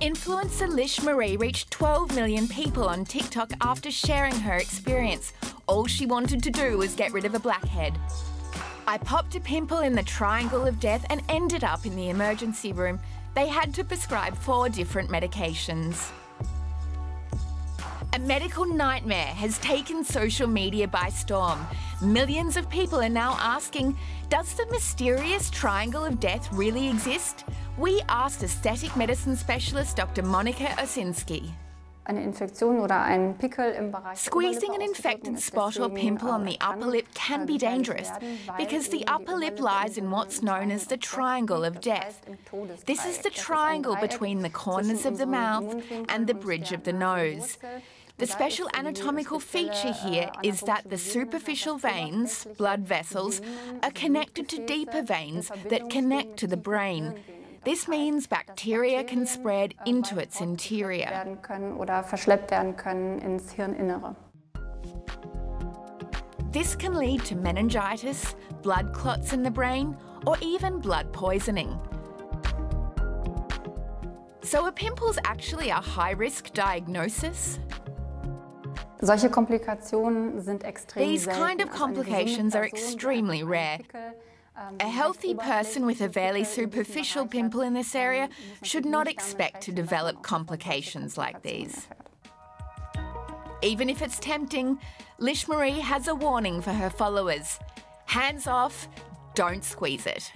Influencer Lish Marie reached 12 million people on TikTok after sharing her experience. All she wanted to do was get rid of a blackhead. I popped a pimple in the triangle of death and ended up in the emergency room. They had to prescribe 4 different medications. A medical nightmare has taken social media by storm. Millions of people are now asking, does the mysterious triangle of death really exist? We asked aesthetic medicine specialist Dr. Monika Osinski. Squeezing an infected spot or pimple on the upper lip can be dangerous because the upper lip lies in what's known as the triangle of death. This is the triangle between the corners of the mouth and the bridge of the nose. The special anatomical feature here is that the superficial veins, blood vessels, are connected to deeper veins that connect to the brain. This means bacteria can spread into its interior. This can lead to meningitis, blood clots in the brain, or even blood poisoning. So are pimples actually a high-risk diagnosis? These kind of complications are extremely rare. A healthy person with a very superficial pimple in this area should not expect to develop complications like these. Even if it's tempting, Lish Marie has a warning for her followers. Hands off, don't squeeze it.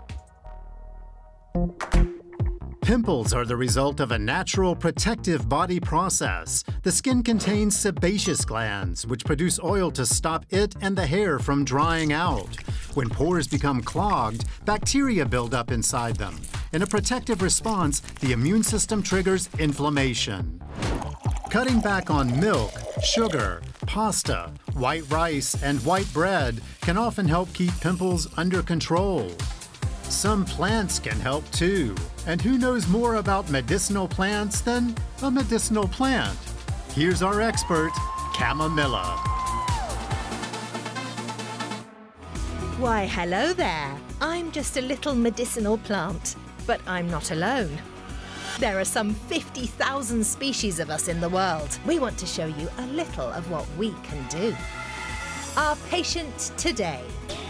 Pimples are the result of a natural protective body process. The skin contains sebaceous glands, which produce oil to stop it and the hair from drying out. When pores become clogged, bacteria build up inside them. In a protective response, the immune system triggers inflammation. Cutting back on milk, sugar, pasta, white rice, and white bread can often help keep pimples under control. Some plants can help too. And who knows more about medicinal plants than a medicinal plant? Here's our expert, Camomilla. Why, hello there. I'm just a little medicinal plant, but I'm not alone. There are some 50,000 species of us in the world. We want to show you a little of what we can do. Our patient today.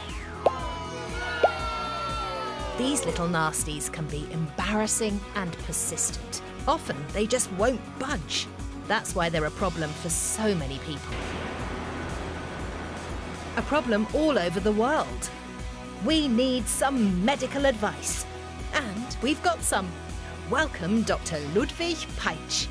These little nasties can be embarrassing and persistent. Often, they just won't budge. That's why they're a problem for so many people. A problem all over the world. We need some medical advice. And we've got some. Welcome, Dr. Ludwig Peitsch.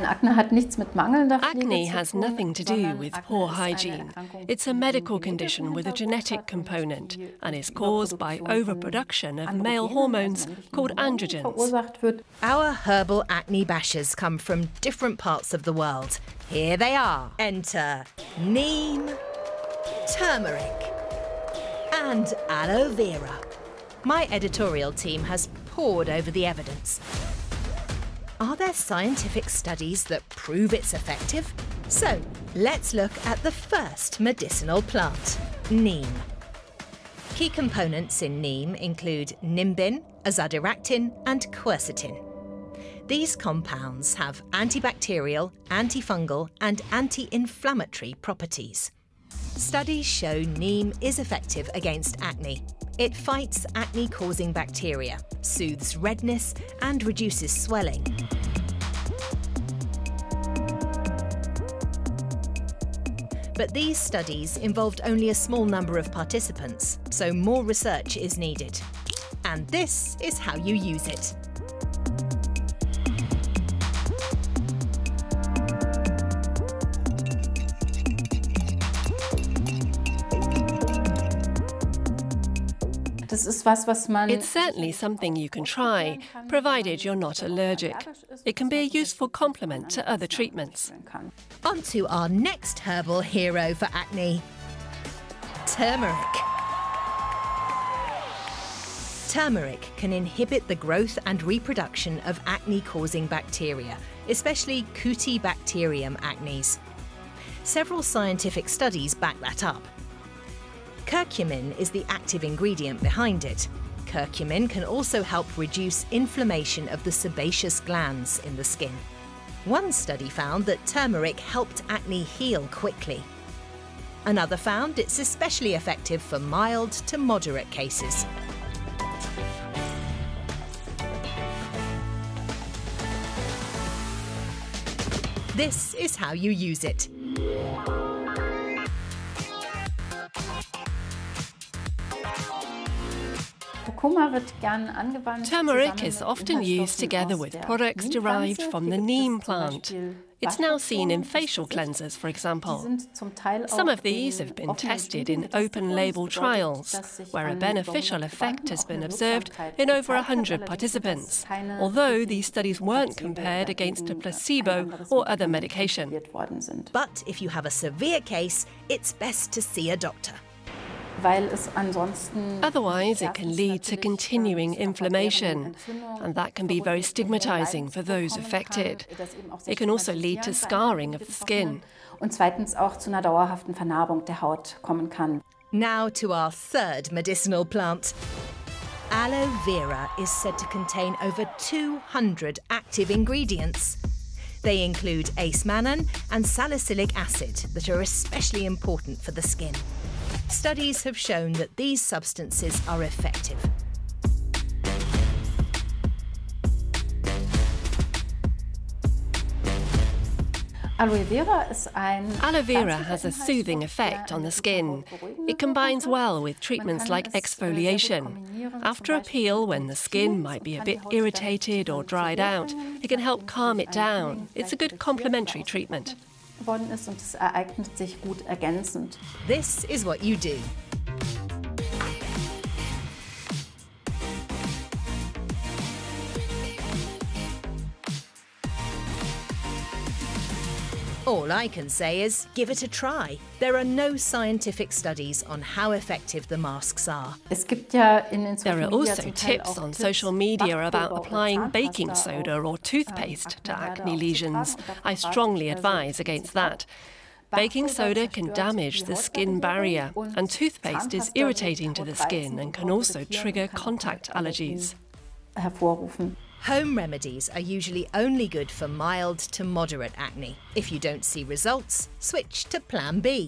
Acne has nothing to do with poor hygiene. It's a medical condition with a genetic component and is caused by overproduction of male hormones called androgens. Our herbal acne bashers come from different parts of the world. Here they are. Enter neem, turmeric, and aloe vera. My editorial team has pored over the evidence. Are there scientific studies that prove it's effective? So, let's look at the first medicinal plant, neem. Key components in neem include nimbin, azadirachtin, and quercetin. These compounds have antibacterial, antifungal, and anti-inflammatory properties. Studies show neem is effective against acne. It fights acne-causing bacteria, soothes redness, and reduces swelling. But these studies involved only a small number of participants, so more research is needed. And this is how you use it. It's certainly something you can try, provided you're not allergic. It can be a useful complement to other treatments. On to our next herbal hero for acne, turmeric. Turmeric can inhibit the growth and reproduction of acne-causing bacteria, especially Cutibacterium acnes. Several scientific studies back that up. Curcumin is the active ingredient behind it. Curcumin can also help reduce inflammation of the sebaceous glands in the skin. One study found that turmeric helped acne heal quickly. Another found it's especially effective for mild to moderate cases. This is how you use it. Turmeric is often used together with products derived from the neem plant. It's now seen in facial cleansers, for example. Some of these have been tested in open-label trials, where a beneficial effect has been observed in over 100 participants, although these studies weren't compared against a placebo or other medication. But if you have a severe case, it's best to see a doctor. Otherwise, it can lead to continuing inflammation, and that can be very stigmatizing for those affected. It can also lead to scarring of the skin. Now to our third medicinal plant. Aloe vera is said to contain over 200 active ingredients. They include ace-mannan and salicylic acid that are especially important for the skin. Studies have shown that these substances are effective. Aloe vera has a soothing effect on the skin. It combines well with treatments like exfoliation. After a peel, when the skin might be a bit irritated or dried out, it can help calm it down. It's a good complementary treatment. This is what you do. All I can say is give it a try. There are no scientific studies on how effective the masks are. There are also tips on social media about applying baking soda or toothpaste to acne lesions. I strongly advise against that. Baking soda can damage the skin barrier, and toothpaste is irritating to the skin and can also trigger contact allergies. Home remedies are usually only good for mild to moderate acne. If you don't see results, switch to Plan B.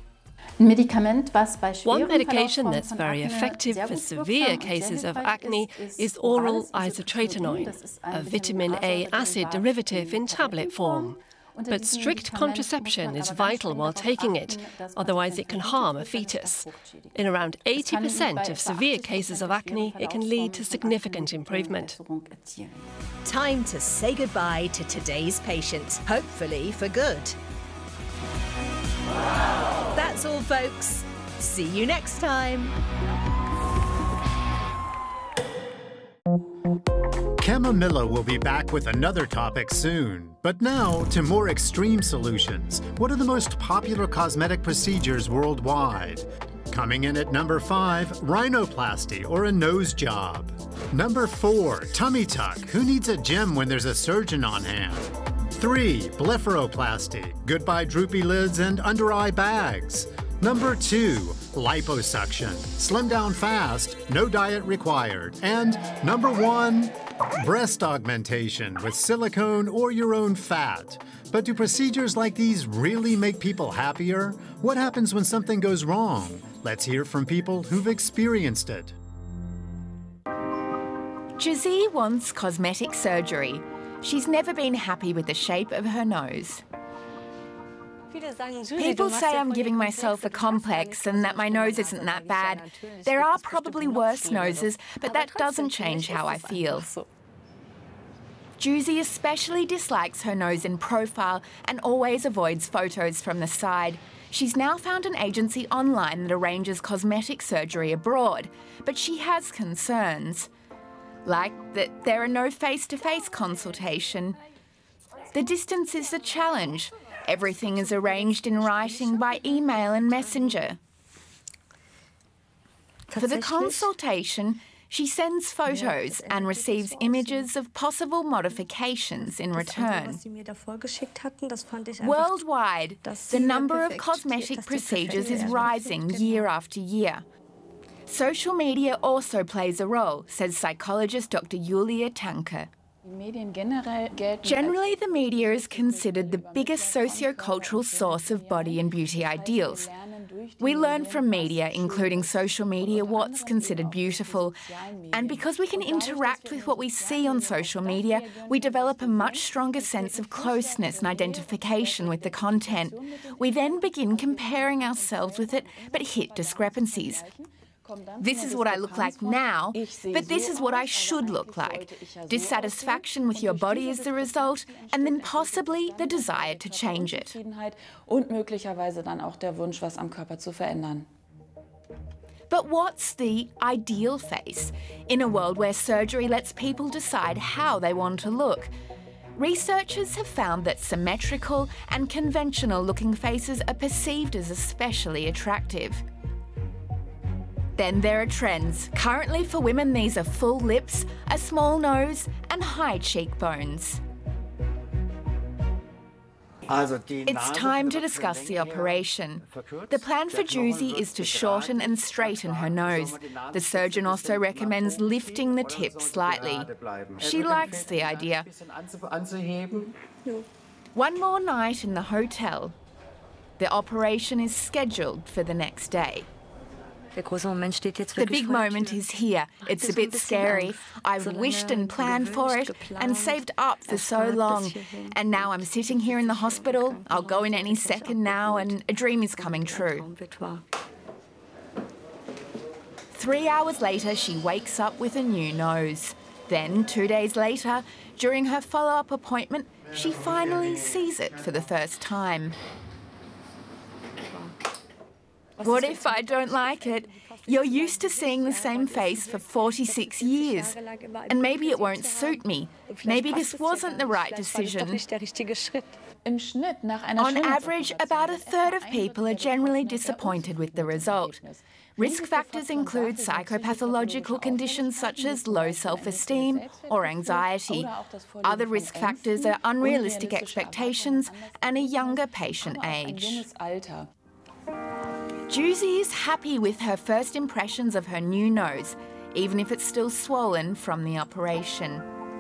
One medication that's very effective for severe cases of acne is oral isotretinoin, a vitamin A acid derivative in tablet form. But strict contraception is vital while taking it, otherwise it can harm a fetus. In around 80% of severe cases of acne, it can lead to significant improvement. Time to say goodbye to today's patient, hopefully for good. That's all, folks. See you next time. Camomilla will be back with another topic soon. But now to more extreme solutions. What are the most popular cosmetic procedures worldwide? Coming in at number 5, rhinoplasty or a nose job. Number 4, tummy tuck. Who needs a gym when there's a surgeon on hand? 3, blepharoplasty. Goodbye droopy lids and under-eye bags. Number 2, liposuction. Slim down fast, no diet required. And number 1, breast augmentation with silicone or your own fat. But do procedures like these really make people happier? What happens when something goes wrong? Let's hear from people who've experienced it. Jazee wants cosmetic surgery. She's never been happy with the shape of her nose. People say I'm giving myself a complex and that my nose isn't that bad. There are probably worse noses, but that doesn't change how I feel. Jazee especially dislikes her nose in profile and always avoids photos from the side. She's now found an agency online that arranges cosmetic surgery abroad, but she has concerns, like that there are no face-to-face consultation. The distance is a challenge. Everything is arranged in writing by email and messenger. For the consultation, she sends photos and receives images of possible modifications in return. Worldwide, the number of cosmetic procedures is rising year after year. Social media also plays a role, says psychologist Dr. Julia Tanke. Generally, the media is considered the biggest socio-cultural source of body and beauty ideals. We learn from media, including social media, what's considered beautiful. And because we can interact with what we see on social media, we develop a much stronger sense of closeness and identification with the content. We then begin comparing ourselves with it, but hit discrepancies. This is what I look like now, but this is what I should look like. Dissatisfaction with your body is the result, and then possibly the desire to change it. But what's the ideal face in a world where surgery lets people decide how they want to look? Researchers have found that symmetrical and conventional-looking faces are perceived as especially attractive. Then there are trends. Currently for women, these are full lips, a small nose, and high cheekbones. It's time to discuss the operation. The plan for Juicy is to shorten and straighten her nose. The surgeon also recommends lifting the tip slightly. She likes the idea. One more night in the hotel. The operation is scheduled for the next day. The big moment is here. It's a bit scary. I've wished and planned for it and saved up for so long. And now I'm sitting here in the hospital. I'll go in any second now, and a dream is coming true. 3 hours later, she wakes up with a new nose. Then, 2 days later, during her follow-up appointment, she finally sees it for the first time. What if I don't like it? You're used to seeing the same face for 46 years. And maybe it won't suit me. Maybe this wasn't the right decision. On average, about a third of people are generally disappointed with the result. Risk factors include psychopathological conditions such as low self-esteem or anxiety. Other risk factors are unrealistic expectations and a younger patient age. Juicy is happy with her first impressions of her new nose, even if it's still swollen from the operation.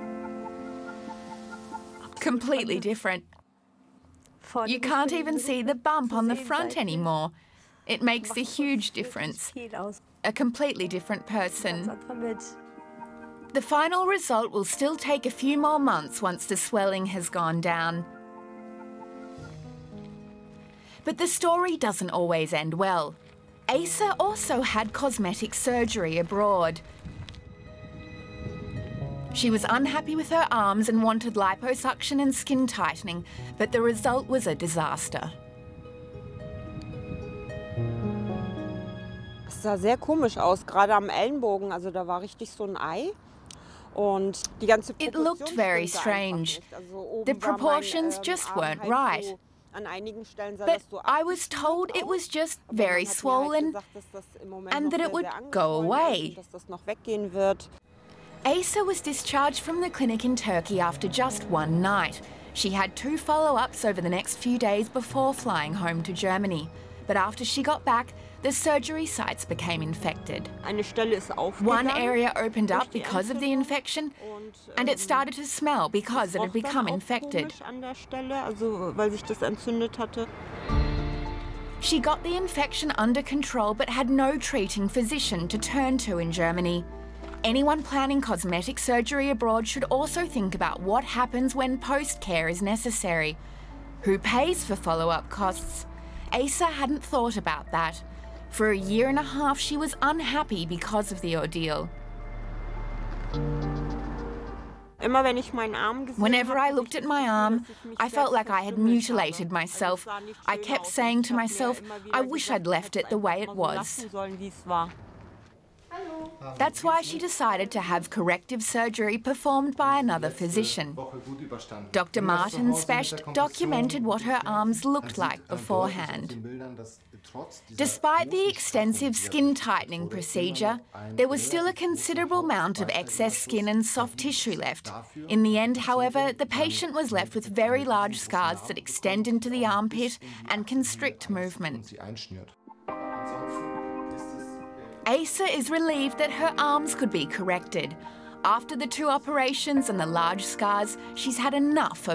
Completely different. You can't even see the bump on the front anymore. It makes a huge difference. A completely different person. The final result will still take a few more months once the swelling has gone down. But the story doesn't always end well. Asa also had cosmetic surgery abroad. She was unhappy with her arms and wanted liposuction and skin tightening, but the result was a disaster. Es sah sehr komisch aus, gerade am Ellenbogen, also da war richtig so ein Ei. Und die ganze It looked very strange. The proportions just weren't right. But I was told it was just very swollen and that it would go away. Asa was discharged from the clinic in Turkey after just one night. She had 2 follow-ups over the next few days before flying home to Germany. But after she got back, the surgery sites became infected. One area opened up because of the infection, and it started to smell because it had become infected. She got the infection under control but had no treating physician to turn to in Germany. Anyone planning cosmetic surgery abroad should also think about what happens when post-care is necessary. Who pays for follow-up costs? Asa hadn't thought about that. For a year and a half, she was unhappy because of the ordeal. Whenever I looked at my arm, I felt like I had mutilated myself. I kept saying to myself, I wish I'd left it the way it was. That's why she decided to have corrective surgery performed by another physician. Dr. Martin Specht documented what her arms looked like beforehand. Despite the extensive skin tightening procedure, there was still a considerable amount of excess skin and soft tissue left. In the end, however, the patient was left with very large scars that extend into the armpit and constrict movement. Asa is relieved that her arms could be corrected. After the 2 operations and the large scars, she's had enough of